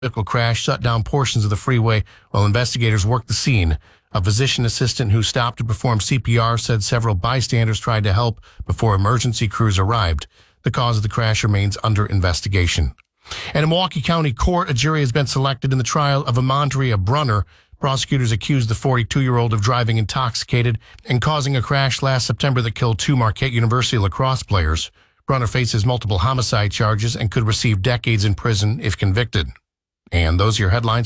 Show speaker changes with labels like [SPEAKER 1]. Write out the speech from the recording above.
[SPEAKER 1] vehicle crash shut down portions of the freeway while investigators worked the scene. A physician assistant who stopped to perform CPR said several bystanders tried to help before emergency crews arrived. The cause of the crash remains under investigation. And in Milwaukee County Court, a jury has been selected in the trial of Amandria Brunner. Prosecutors accused the 42-year-old of driving intoxicated and causing a crash last September that killed 2 Marquette University lacrosse players. Brunner faces multiple homicide charges and could receive decades in prison if convicted. And those are your headlines.